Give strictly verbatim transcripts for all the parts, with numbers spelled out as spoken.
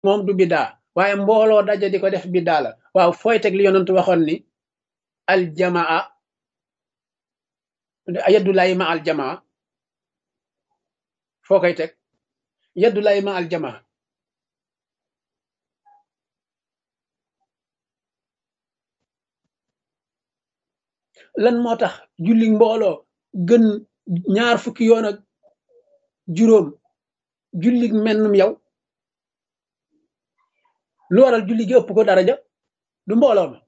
moom du biddaa waaye mbooloo daje di ko def biddaa la waaw fooy teg li yonent waxoon ni aljamaa yadullahi ma aljamaa foo koy teg yadullahi ma aljamaa lan moo tax julli mbooloo gën ñaar fukki yoon ak juróom julli mennum yow lu waral julli gi ëpp ko daraja du mbooloo ma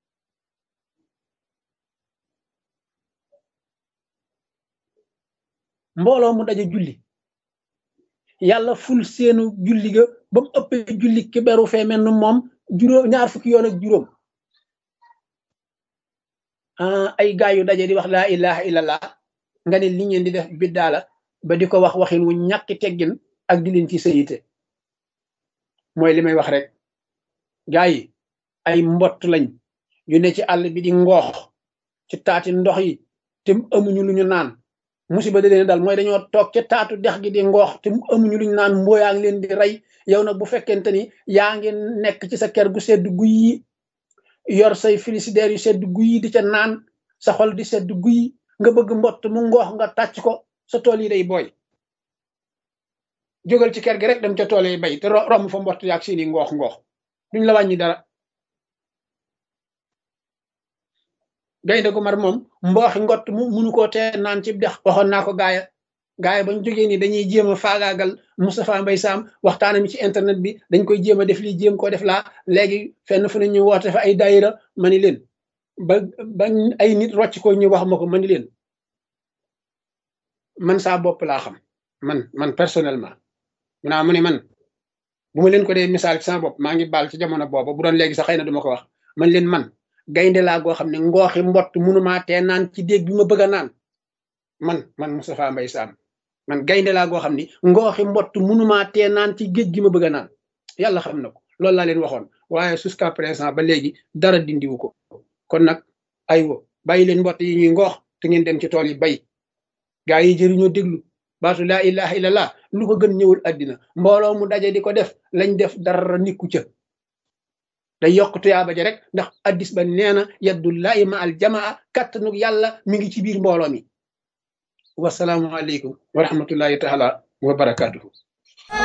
mbooloo mu daje julli yàlla ful seenu julli ga ba mu ëppee julli ki beru fee mennum moom juróom ñaar fukki yoon ak juróom ay gaay yu daje di wax laa ilaha illallah nga ne li ngeen di def biddaa la ba di ko wax waxin wu ñàkki teggin ak di leen ci sayite mooy li may wax rek gaay yi ay mbott lañ yu ne ci àll bi di ngoox ci taati ndox yi te amuñu lu ñu naan musiba da leen dal mooy dañoo toog ca taatu dex gi di ngoox te amuñu lu ñu naan mbooyaa ngi leen di rey yow nag bu fekkente ni yaa ngi nekk ci sa kër gu sedd guy yor say frigidaire yu sedd guy di ca naan sa xol di sedd guy nga bëgg mbott mu ngoox nga tàcc ko sa tool yi day booy jógal ci kër gi rek dem ca tool yi bay te romb fa mbott yaag seeni ngoox ngoox duñ la wàññi dara gaynde gu mar moom mbooxi ngott mu munu koo tee naan ci dex waxoon naa ko gaaya gaaya bañ jógee ni dañuy jéem a faagaagal Moustapha Mbaye Sam waxtaana mi ci internet bi dañ koy jéem a def lii jéem koo def laa léegi fenn fu ne ñu woote fa ay daayira ma ni leen ba ba ay nit rocc ko ñu wax ma ko ma ni leen man saa bopp laa xam man man personnellement mu naa mu ne man bu ma leen ko dee misaal ci sama bopp maa ngi baal ci jamono booba bu doon léegi sax xëy na duma ko wax man leen man gaynde laa goo xam ne ngooxi mbott munumaa tee naan ci déeg bi ma bëgg a naan man man Moustapha Mbaye Sam man gaynde laa goo xam ni ngooxi mbott munumaa tee naan ci géej gi ma bëgg a naan yàlla xam na ko loolu laa leen waxoon waaye jusqu'à présent ba léegi dara dindiwu ko kon nag aywa bàyyi leen mbott yi ñuy ngoox te ngeen dem ci tool yi bay gaa yi jëriñoo déglu baatu laa ilaha illallah lu ko gën ñëwul àddina mbooloo mu daje di ko def lañ def dara nikku ca day yokk tuyaaba ja rek ndax addis ba nee na yaddullahi ma al jamaa kattanug yàlla mi ngi ci biir mbooloo mi wasalaamu aleykum wa rahmatullahi taala wa barakatuhu